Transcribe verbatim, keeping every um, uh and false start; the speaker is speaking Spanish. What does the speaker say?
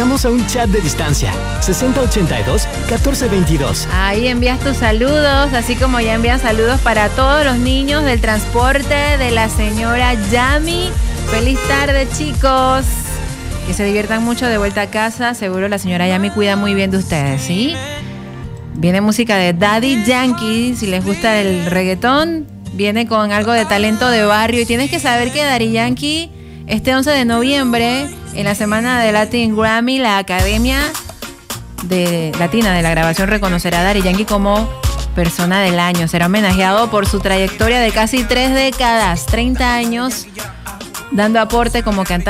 invitamos a un chat de distancia. sesenta ochenta y dos, catorce veintidós. Ahí envías tus saludos, así como ya envían saludos para todos los niños del transporte de la señora Yami. Feliz tarde, chicos. Que se diviertan mucho de vuelta a casa. Seguro la señora Yami cuida muy bien de ustedes, ¿sí? Viene música de Daddy Yankee. Si les gusta el reggaetón, viene con algo de talento de barrio. Y tienes que saber que Daddy Yankee, este once de noviembre, en la semana de Latin Grammy, la Academia de Latina de la Grabación reconocerá a Daddy Yankee como persona del año. Será homenajeado por su trayectoria de casi tres décadas, treinta años, dando aporte como cantante